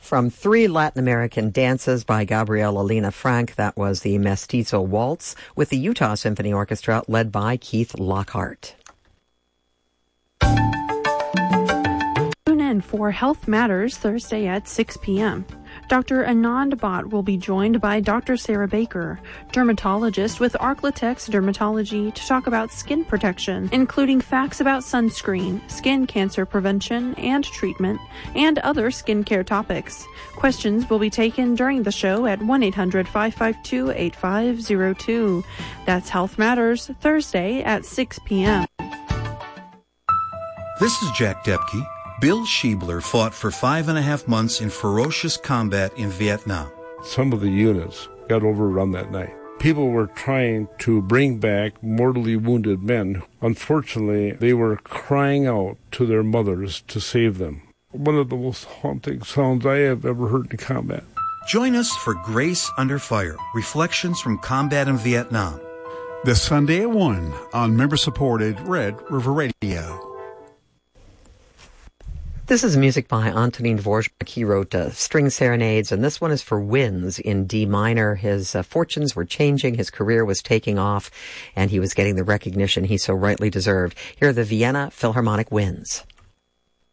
From three Latin American dances by Gabriela Lina Frank, that was the Mestizo Waltz with the Utah Symphony Orchestra led by Keith Lockhart. Tune in for Health Matters Thursday at 6 p.m. Dr. Anand Bhatt will be joined by Dr. Sarah Baker, dermatologist with Arklatex Dermatology, to talk about skin protection, including facts about sunscreen, skin cancer prevention and treatment, and other skincare topics. Questions will be taken during the show at 1-800-552-8502. That's Health Matters Thursday at 6 p.m. This is Jack Depke. Bill Schiebler fought for 5.5 months in ferocious combat in Vietnam. Some of the units got overrun that night. People were trying to bring back mortally wounded men. Unfortunately, they were crying out to their mothers to save them. One of the most haunting sounds I have ever heard in combat. Join us for Grace Under Fire, Reflections from Combat in Vietnam. This Sunday at 1 on member-supported Red River Radio. This is music by Antonin Dvorak. He wrote string serenades, and this one is for Winds in D minor. His fortunes were changing, his career was taking off, and he was getting the recognition he so rightly deserved. Here are the Vienna Philharmonic Winds.